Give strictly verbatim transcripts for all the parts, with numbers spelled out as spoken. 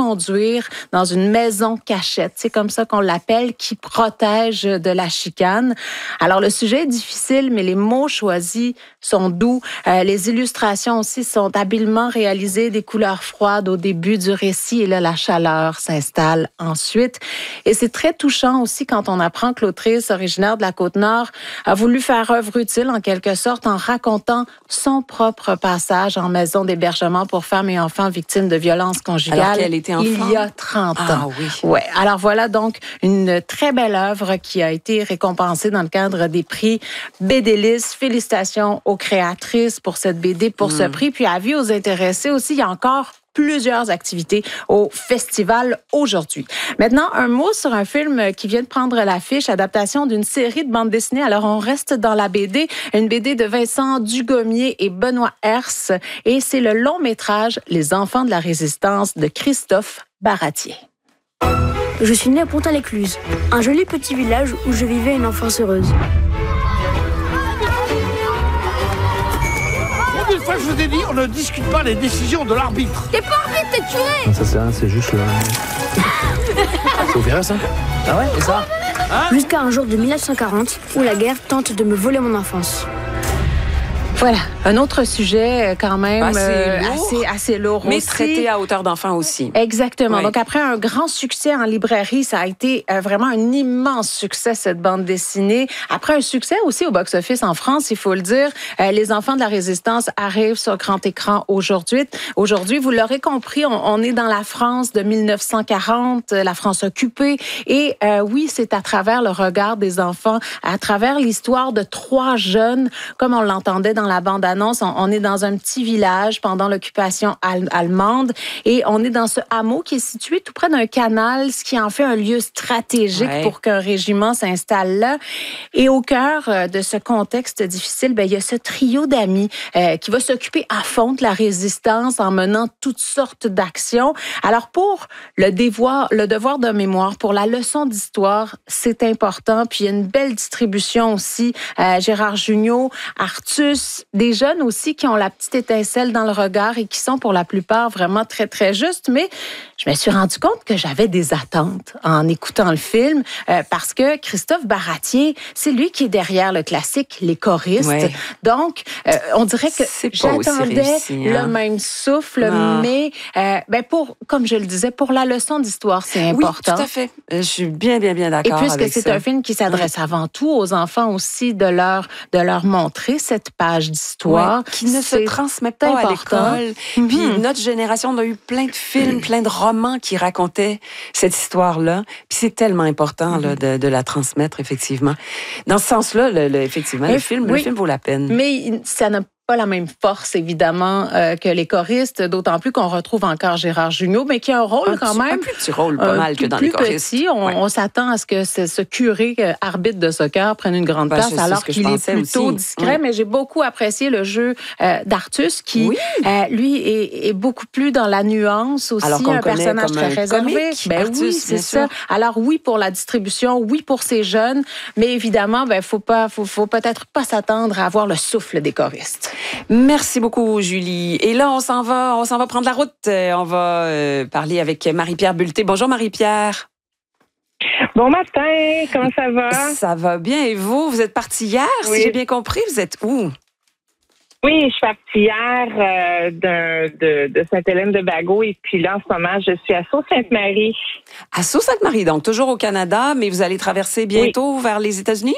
reconduire dans une maison cachette. C'est comme ça qu'on l'appelle, qui protège de la chicane. Alors, le sujet est difficile, mais les mots choisis sont doux. Euh, les illustrations aussi sont habilement réalisées, des couleurs froides au début du récit, et là, la chaleur s'installe ensuite. Et c'est très touchant aussi quand on apprend que l'autrice originaire de la Côte-Nord a voulu faire œuvre utile, en quelque sorte, en racontant son propre passage en maison d'hébergement pour femmes et enfants victimes de violences conjugales. Alors qu'elle était enfant? Il y a trente ans. Ah oui. Ouais. Alors voilà donc une très belle œuvre qui a été récompensée dans le cadre des prix B D L I S. Félicitations aux créatrices pour cette B D, pour mmh. ce prix. Puis avis aux intéressés aussi, il y a encore plusieurs activités au festival aujourd'hui. Maintenant, un mot sur un film qui vient de prendre l'affiche, adaptation d'une série de bandes dessinées. Alors, on reste dans la B D, une B D de Vincent Dugommier et Benoît Herse, et c'est le long métrage Les Enfants de la Résistance de Christophe Baratier. Je suis né à Pont-à-l'Écluse, un joli petit village où je vivais une enfance heureuse. Une fois que je vous ai dit, on ne discute pas les décisions de l'arbitre. T'es pas arbitre, t'es curé. Ça c'est rien, c'est juste le... C'est opéré ça? Ah ouais, et ça hein? Jusqu'à un jour de mille neuf cent quarante, où la guerre tente de me voler mon enfance. Voilà, un autre sujet quand même assez, euh, lourd, assez, assez lourd mais aussi. traité à hauteur d'enfant aussi. Exactement. Oui. Donc après un grand succès en librairie, ça a été euh, vraiment un immense succès, cette bande dessinée. Après un succès aussi au box-office en France, il faut le dire, euh, Les Enfants de la Résistance arrivent sur grand écran aujourd'hui. Aujourd'hui, vous l'aurez compris, on, on est dans la France de mille neuf cent quarante, la France occupée. Et euh, oui, c'est à travers le regard des enfants, à travers l'histoire de trois jeunes, comme on l'entendait dans la bande-annonce, on, on est dans un petit village pendant l'occupation al- allemande et on est dans ce hameau qui est situé tout près d'un canal, ce qui en fait un lieu stratégique ouais. pour qu'un régiment s'installe là. Et au cœur de ce contexte difficile, ben, il y a ce trio d'amis euh, qui va s'occuper à fond de la résistance en menant toutes sortes d'actions. Alors pour le devoir, le devoir de mémoire, pour la leçon d'histoire, c'est important. Puis il y a une belle distribution aussi. Euh, Gérard Jugnot, Artus, des jeunes aussi qui ont la petite étincelle dans le regard et qui sont pour la plupart vraiment très, très justes. Mais je me suis rendu compte que j'avais des attentes en écoutant le film euh, parce que Christophe Baratier, c'est lui qui est derrière le classique Les Choristes. Ouais. Donc, euh, on dirait que j'attendais réussi, hein? le même souffle, non. mais euh, ben pour, comme je le disais, pour la leçon d'histoire, c'est important. Oui, tout à fait. Je suis bien, bien, bien d'accord avec ça. Et puisque c'est un film qui s'adresse oui. avant tout aux enfants aussi, de leur, de leur montrer cette page d'histoire. Ouais, qui ne se transmet pas important. à l'école. Mm-hmm. Puis notre génération, on a eu plein de films, plein de romans qui racontaient cette histoire-là. Puis c'est tellement important mm-hmm. là, de, de la transmettre, effectivement. Dans ce sens-là, le, le, effectivement, le film, oui. le film vaut la peine. Mais ça n'a pas la même force, évidemment, euh, que Les Choristes, d'autant plus qu'on retrouve encore Gérard Jugnot, mais qui a un rôle un quand petit, même... Un plus petit rôle, pas mal que dans Les Choristes. Petit. On, ouais. on s'attend à ce que ce, ce curé euh, arbitre de soccer prenne une grande ben, place, alors qu'il est plutôt aussi. discret. Ouais. Mais j'ai beaucoup apprécié le jeu euh, d'Artus, qui, oui. euh, lui, est, est beaucoup plus dans la nuance aussi, alors un personnage très un réservé. Comique, ben Artus, oui, c'est ça. Alors oui, pour la distribution, oui, pour ces jeunes, mais évidemment, ben faut pas, faut, faut peut-être pas s'attendre à avoir le souffle des choristes. Merci beaucoup, Julie. Et là, on s'en va, on s'en va prendre la route. On va euh, parler avec Marie-Pierre Bulleté. Bonjour, Marie-Pierre. Bon matin, comment ça va? Ça va bien. Et vous, vous êtes partie hier, oui. si j'ai bien compris. Vous êtes où? Oui, je suis partie hier euh, de, de, de Sainte-Hélène-de-Bagot et puis là, en ce moment, je suis à Sault-Sainte-Marie. À Sault-Sainte-Marie, donc toujours au Canada, mais vous allez traverser bientôt oui. vers les États-Unis?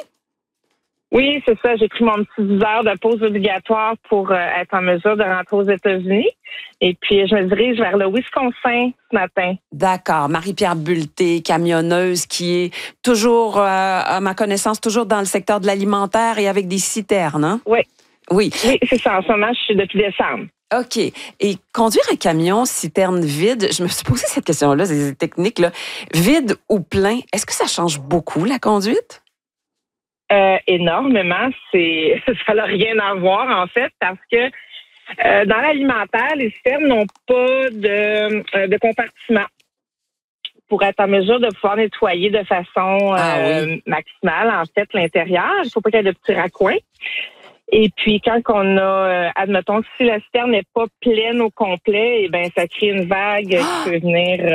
Oui, c'est ça. J'ai pris mon petit dix heures de pause obligatoire pour euh, être en mesure de rentrer aux États-Unis. Et puis, je me dirige vers le Wisconsin ce matin. D'accord. Marie-Pierre Bulleté, camionneuse qui est toujours, euh, à ma connaissance, toujours dans le secteur de l'alimentaire et avec des citernes, hein? Oui. Oui. Oui, c'est ça. En ce moment, je suis depuis décembre. OK. Et conduire un camion citerne vide, je me suis posé cette question-là, c'est technique, là. Vide ou plein, est-ce que ça change beaucoup, la conduite? Euh, énormément. C'est, ça n'a rien à voir, en fait, parce que euh, dans l'alimentaire, les citernes n'ont pas de, euh, de compartiment pour être en mesure de pouvoir nettoyer de façon ah, euh, oui. maximale, en fait, l'intérieur. Il ne faut pas qu'il y ait de petits raccoins. Et puis, quand on a, euh, admettons que si la citerne n'est pas pleine au complet, eh ben ça crée une vague qui peut venir...